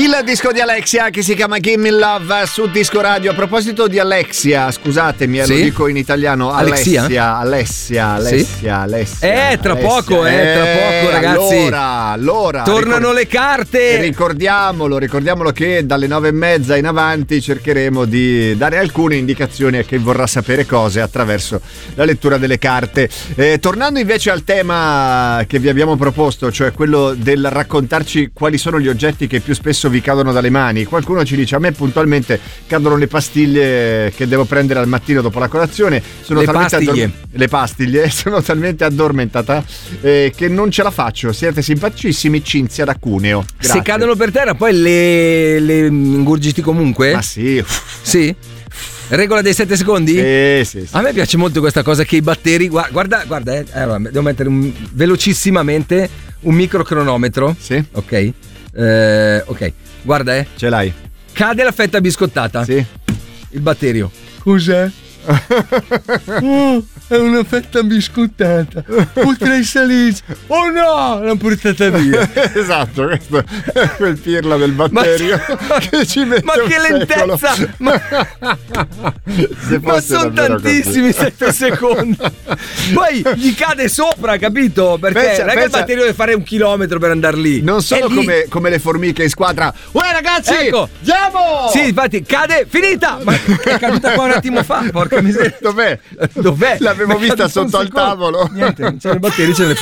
Il disco di Alexia che si chiama Gimme Love su Disco Radio. A proposito di Alexia, scusatemi, lo dico in italiano. Alessia. Tra poco, ragazzi. Allora tornano le carte. Ricordiamolo che dalle 9:30 in avanti cercheremo di dare alcune indicazioni a chi vorrà sapere cose attraverso la lettura delle carte. Tornando invece al tema che vi abbiamo proposto, cioè quello del raccontarci quali sono gli oggetti che più spesso vi cadono dalle mani. Qualcuno ci dice: a me puntualmente cadono le pastiglie che devo prendere al mattino dopo la colazione. Le pastiglie sono talmente addormentata che non ce la faccio. Siete simpaticissimi, Cinzia da Cuneo. Grazie. Se cadono per terra poi le ingurgiti comunque? Ma sì. Regola dei 7 secondi? Sì. A me piace molto questa cosa che i batteri. Guarda, allora, devo mettere velocissimamente un microcronometro. Sì. Ok. Guarda, ce l'hai. Cade la fetta biscottata. Sì. Il batterio. Cos'è? È una fetta biscottata. Potrei salire. Oh no, l'hanno portata via. Esatto, questo è quel pirla del batterio che ci mette. Ma che lentezza! Ma sono tantissimi 7 secondi. Poi gli cade sopra, capito? Perché non è che il batterio deve fare 1 chilometro per andare lì. Non sono come le formiche in squadra. Uè ragazzi, ecco, andiamo! Sì, infatti cade, finita. Ma è caduta qua un attimo fa. Porca miseria. Dov'è? L'avevo vista sotto al tavolo. Niente, non c'erano i batteri, c'erano le